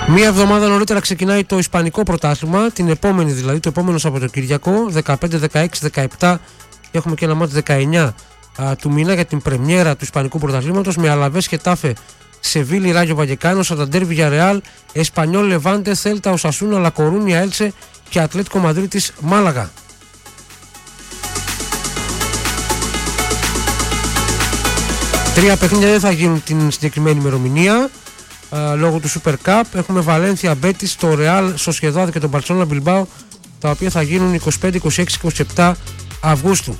Μία εβδομάδα νωρίτερα ξεκινάει το Ισπανικό πρωτάθλημα, την επόμενη δηλαδή, το επόμενο Σαββατοκύριακο, 15, 16, 17, έχουμε και ένα μάτι 19 του μήνα για την πρεμιέρα του Ισπανικού πρωταθλήματος με Αλαβές, Χετάφε, Σεβίλη, Ράγιο Βαγεκάνο, Σανταντέρ, Βιγιαρεάλ, Εσπανιόλ, Λεβάντε, Θέλτα, Οσασούνα, Λακορούνια, Έλτσε και Ατλέτικο Μαδρίτης, Μάλαγα. Τρία παιχνίδια δεν θα γίνουν την συγκεκριμένη ημερομηνία λόγω του Super Cup. Έχουμε Βαλένθια, Μπέτις, το Ρεάλ Σοσιεδάδ και τον Μπαρσελόνα Μπιλμπάο, τα οποία θα γίνουν 25, 26 και 27 Αυγούστου.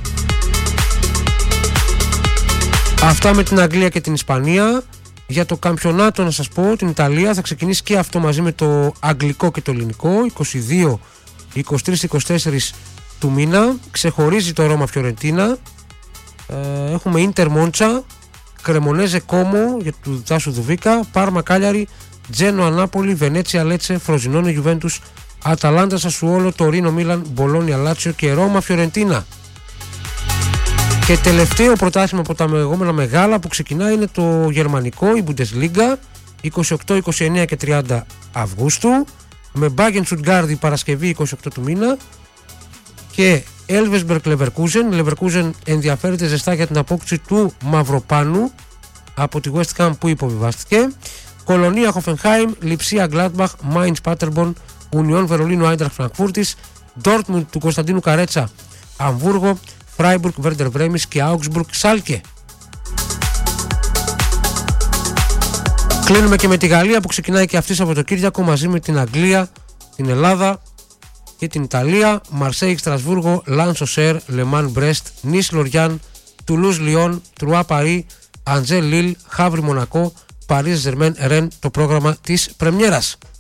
Αυτά με την Αγγλία και την Ισπανία. Για το καμπιονάτο να σας πω, την Ιταλία θα ξεκινήσει και αυτό μαζί με το αγγλικό και το ελληνικό, 22, 23, 24 του μήνα. Ξεχωρίζει το Ρώμα Φιωρεντίνα. Έχουμε Ίντερ Μόντσα, Κρεμονέζε Κόμο για του Τάσου Δουβίκα, Πάρμα Κάλιαρη, Τζένοα Νάπολη, Βενέτσια Λέτσε, Φροζινόνε Γιουβέντους, Αταλάντα Σασουόλο, Τωρίνο Μίλαν, Μπολόνια Λάτσιο και Ρώμα Φιωρεντίνα. Και τελευταίο πρωτάθλημα από τα λεγόμενα μεγάλα που ξεκινάει είναι το γερμανικό, η Bundesliga, 28, 29 και 30 Αυγούστου, με Μπάγεν Στουτγκάρδη Παρασκευή 28 του μήνα και Elversberg Leverkusen. Leverkusen ενδιαφέρεται ζεστά για την απόκτηση του Μαυροπάνου από τη West Ham που υποβιβάστηκε. Κολονία Hoffenheim, Λιψία Gladbach, Mainz Paderborn, Union Βερολίνου Άιντραχτ Φραγκφούρτης, Dortmund του Κωνσταντίνου Καρέτσα Αμβούργο, Freiburg, Werder Bremen και Augsburg Schalke. Κλείνουμε και με τη Γαλλία που ξεκινάει και αυτή Σαββατοκύριακο μαζί με την Αγγλία, την Ελλάδα και την Ιταλία. Μαρσέιγ Στρασβούργο, Λανς Οσέρ, Λεμάν Μπρέστ, Νις Λοριάν, Τουλούζ Λιόν, Τρουά Παρί, Αντζέλ Λίλ, Χαύρι Μονακό, Παρίζ Ζερμέν Ρεν, το πρόγραμμα της πρεμιέρας.